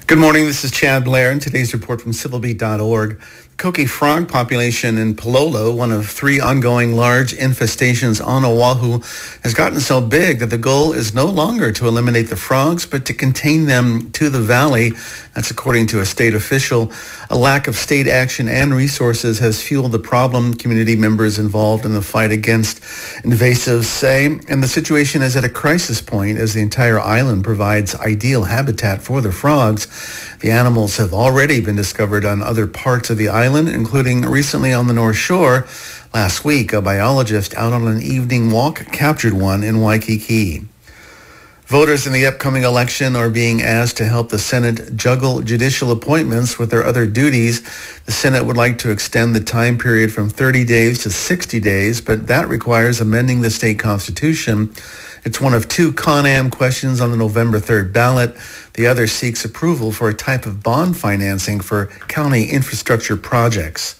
Good morning, this is Chad Blair, and today's report from civilbeat.org. Koki frog population in Palolo, one of three ongoing large infestations on Oahu, has gotten so big that the goal is no longer to eliminate the frogs, but to contain them to the valley. That's according to a state official. A lack of state action and resources has fueled the problem, community members involved in the fight against invasives say, and the situation is at a crisis point as the entire island provides ideal habitat for the frogs. The animals have already been discovered on other parts of the island, including recently on the North Shore. Last week, a biologist out on an evening walk captured one in Waikiki. Voters in the upcoming election are being asked to help the Senate juggle judicial appointments with their other duties. The Senate would like to extend the time period from 30 days to 60 days, but that requires amending the state constitution. It's one of two Con Am questions on the November 3rd ballot. The other seeks approval for a type of bond financing for county infrastructure projects.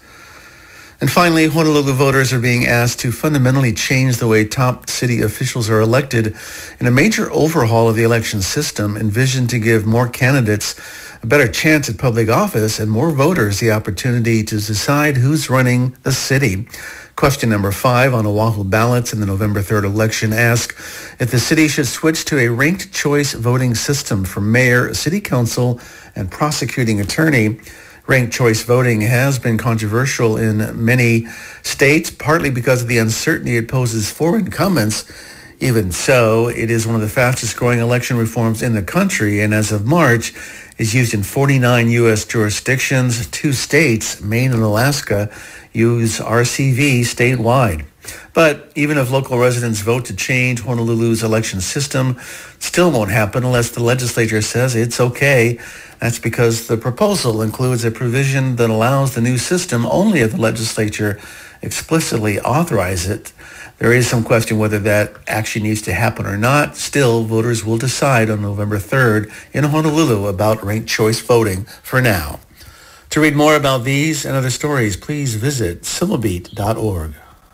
And finally, Honolulu voters are being asked to fundamentally change the way top city officials are elected in a major overhaul of the election system envisioned to give more candidates a better chance at public office and more voters the opportunity to decide who's running the city. Question number 5 on Oahu ballots in the November 3rd election asks if the city should switch to a ranked choice voting system for mayor, city council, and prosecuting attorney. Ranked choice voting has been controversial in many states, partly because of the uncertainty it poses for incumbents. Even so, it is one of the fastest growing election reforms in the country, and as of March, is used in 49 U.S. jurisdictions. 2 states, Maine and Alaska, use RCV statewide. But even if local residents vote to change Honolulu's election system, it still won't happen unless the legislature says it's okay. That's because the proposal includes a provision that allows the new system only if the legislature explicitly authorizes it. There is some question whether that actually needs to happen or not. Still, voters will decide on November 3rd in Honolulu about ranked choice voting for now. To read more about these and other stories, please visit civilbeat.org.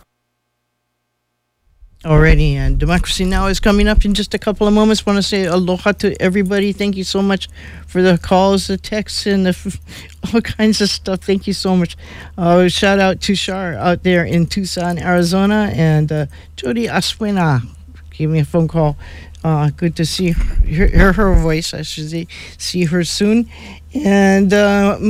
Alrighty, and Democracy Now! Is coming up in just a couple of moments. Want to say aloha to everybody. Thank you so much for the calls, the texts, and all kinds of stuff. Thank you so much. Shout out to Shar out there in Tucson, Arizona, and Jody Aswena gave me a phone call. Good to see her voice. I should see her soon. And